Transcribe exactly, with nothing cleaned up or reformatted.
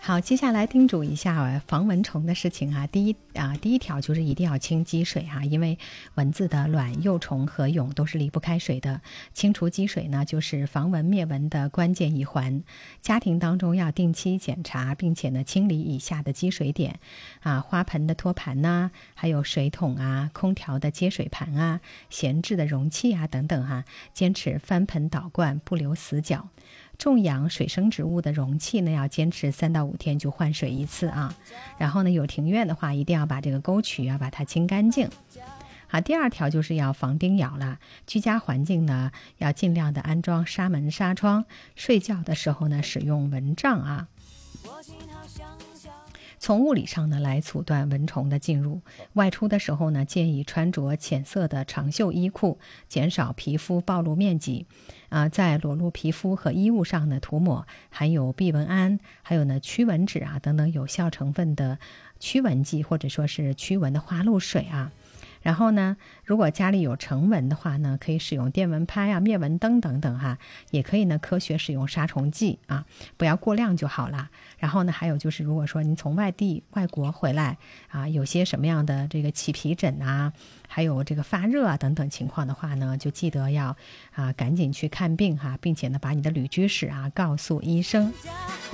好，接下来叮嘱一下防蚊虫的事情啊。第一啊，第一条就是一定要清积水哈、啊，因为蚊子的卵、幼虫和蛹都是离不开水的。清除积水呢，就是防蚊灭蚊的关键一环。家庭当中要定期检查，并且呢清理以下的积水点啊，花盆的托盘呐、啊，还有水桶啊、空调的接水盘啊、闲置的容器啊等等哈、啊，坚持翻盆倒灌，不留死角。种养水生植物的容器呢，要坚持三到五天就换水一次啊。然后呢，有庭院的话，一定要把这个沟渠啊把它清干净。好，第二条就是要防叮咬了。居家环境呢，要尽量的安装纱门纱窗。睡觉的时候呢，使用蚊帐啊。从物理上呢来阻断蚊虫的进入。外出的时候呢，建议穿着浅色的长袖衣裤，减少皮肤暴露面积。啊、呃，在裸露皮肤和衣物上呢，涂抹含有避蚊胺，还有呢驱蚊酯啊等等有效成分的驱蚊剂，或者说是驱蚊的花露水啊。然后呢，如果家里有成蚊的话呢，可以使用电蚊拍啊、灭蚊灯等等哈，也可以呢科学使用杀虫剂啊，不要过量就好了。然后呢，还有就是，如果说您从外地、外国回来啊，有些什么样的这个起皮疹啊，还有这个发热啊等等情况的话呢，就记得要啊赶紧去看病哈，并且呢把你的旅居史啊告诉医生。